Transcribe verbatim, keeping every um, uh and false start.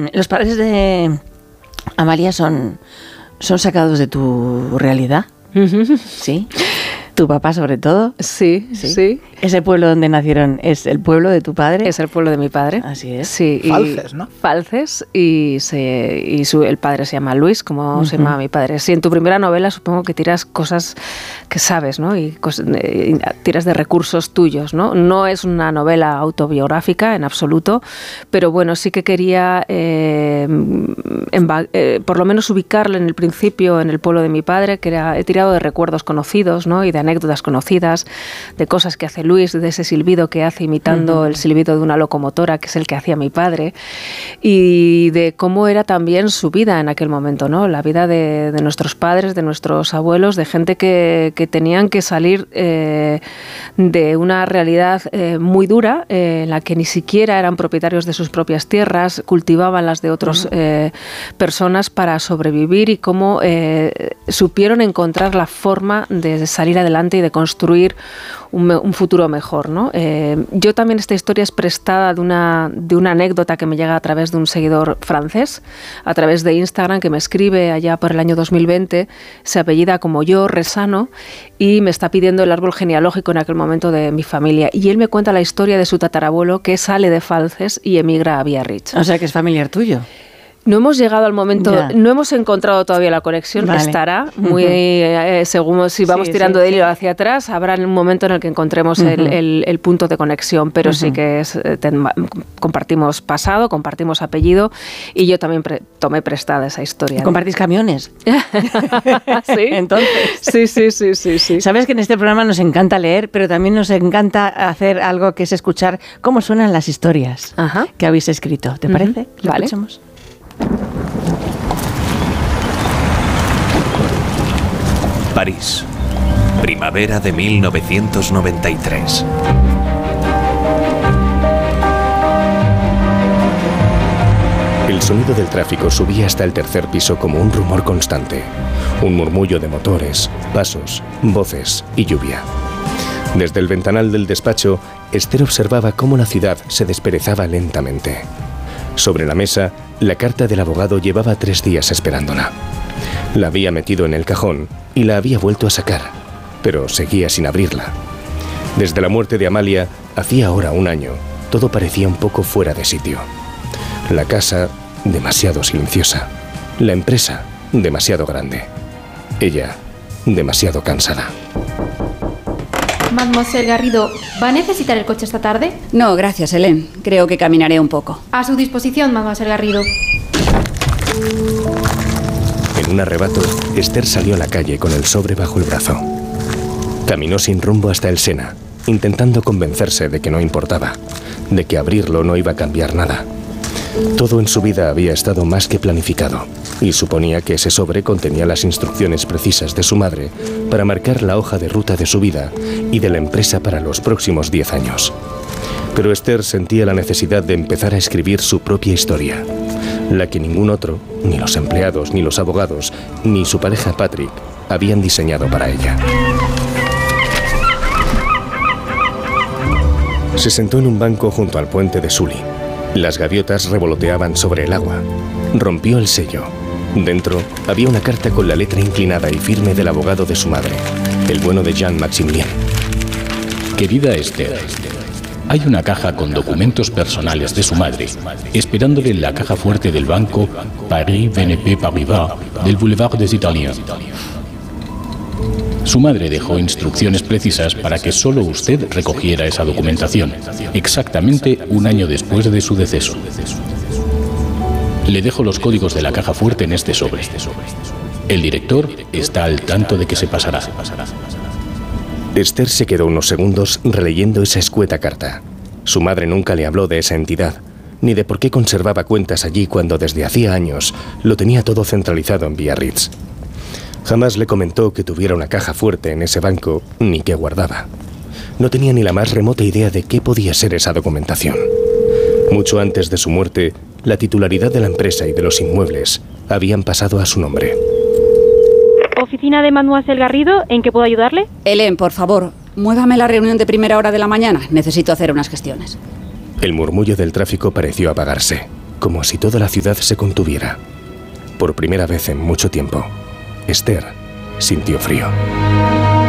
¿Los padres de Amalia son, son sacados de tu realidad? Sí. ¿Tu papá sobre todo? Sí, sí, sí. ¿Ese pueblo donde nacieron es el pueblo de tu padre? Es el pueblo de mi padre. Así es. Sí. Falces, ¿no? Falces, y, se, y su, el padre se llama Luis, como uh-huh. se llama mi padre. Sí, en tu primera novela supongo que tiras cosas que sabes, ¿no? Y cosas, eh, tiras de recursos tuyos, ¿no? No es una novela autobiográfica en absoluto, pero bueno, sí que quería eh, en, eh, por lo menos ubicarle en el principio en el pueblo de mi padre, que era, he tirado de recuerdos conocidos, ¿no? Y de anécdotas conocidas, de cosas que hace Luis, de ese silbido que hace imitando uh-huh. el silbido de una locomotora, que es el que hacía mi padre, y de cómo era también su vida en aquel momento, ¿no? La vida de, de nuestros padres, de nuestros abuelos, de gente que, que tenían que salir eh, de una realidad eh, muy dura, eh, en la que ni siquiera eran propietarios de sus propias tierras, cultivaban las de otras uh-huh. eh, personas para sobrevivir, y cómo eh, supieron encontrar la forma de salir adelante y de construir un, un futuro mejor, ¿no? Eh, yo también, esta historia es prestada de una, de una anécdota que me llega a través de un seguidor francés, a través de Instagram, que me escribe allá por el año dos mil veinte, se apellida como yo, Resano, y me está pidiendo el árbol genealógico en aquel momento de mi familia. Y él me cuenta la historia de su tatarabuelo, que sale de Falces y emigra a Biarritz. O sea, que es familiar tuyo. No hemos llegado al momento, ya. no hemos encontrado todavía la conexión, vale. Estará muy, uh-huh. eh, según si vamos sí, tirando sí, de hilo sí. hacia atrás, habrá un momento en el que encontremos uh-huh. el, el, el punto de conexión, pero uh-huh. sí que es, ten, compartimos pasado, compartimos apellido, y yo también pre, tomé prestada esa historia. ¿Compartís camiones? Sí, entonces. Sí, sí, sí, sí, sí. Sabes que en este programa nos encanta leer, pero también nos encanta hacer algo que es escuchar cómo suenan las historias uh-huh. que habéis escrito. ¿Te parece? Uh-huh. ¿Lo vale. escuchamos? París, primavera de mil novecientos noventa y tres. El sonido del tráfico subía hasta el tercer piso como un rumor constante, un murmullo de motores, pasos, voces y lluvia. Desde el ventanal del despacho, Esther observaba cómo la ciudad se desperezaba lentamente. Sobre la mesa, la carta del abogado llevaba tres días esperándola. La había metido en el cajón y la había vuelto a sacar, pero seguía sin abrirla. Desde la muerte de Amalia, hacía ahora un año, todo parecía un poco fuera de sitio. La casa, demasiado silenciosa. La empresa, demasiado grande. Ella, demasiado cansada. Mademoiselle Garrido, ¿va a necesitar el coche esta tarde? No, gracias, Hélène. Creo que caminaré un poco. A su disposición, Mademoiselle Garrido. En un arrebato, Esther salió a la calle con el sobre bajo el brazo. Caminó sin rumbo hasta el Sena, intentando convencerse de que no importaba, de que abrirlo no iba a cambiar nada. Todo en su vida había estado más que planificado, y suponía que ese sobre contenía las instrucciones precisas de su madre para marcar la hoja de ruta de su vida y de la empresa para los próximos diez años. Pero Esther sentía la necesidad de empezar a escribir su propia historia, la que ningún otro, ni los empleados, ni los abogados, ni su pareja Patrick, habían diseñado para ella. Se sentó en un banco junto al puente de Sully. Las gaviotas revoloteaban sobre el agua. Rompió el sello. Dentro había una carta con la letra inclinada y firme del abogado de su madre, el bueno de Jean-Maximilien. Querida Esther, hay una caja con documentos personales de su madre, esperándole en la caja fuerte del banco Paris B N P Paribas del Boulevard des Italiens. Su madre dejó instrucciones precisas para que solo usted recogiera esa documentación, exactamente un año después de su deceso. Le dejo los códigos de la caja fuerte en este sobre. El director está al tanto de que se pasará. Esther se quedó unos segundos releyendo esa escueta carta. Su madre nunca le habló de esa entidad, ni de por qué conservaba cuentas allí cuando desde hacía años lo tenía todo centralizado en Biarritz. Jamás le comentó que tuviera una caja fuerte en ese banco, ni que guardaba. No tenía ni la más remota idea de qué podía ser esa documentación. Mucho antes de su muerte, la titularidad de la empresa y de los inmuebles habían pasado a su nombre. Oficina de Mademoiselle Garrido, ¿en qué puedo ayudarle? Hélène, por favor, muévame la reunión de primera hora de la mañana. Necesito hacer unas gestiones. El murmullo del tráfico pareció apagarse. como si toda la ciudad se contuviera. Por primera vez en mucho tiempo, Esther sintió frío.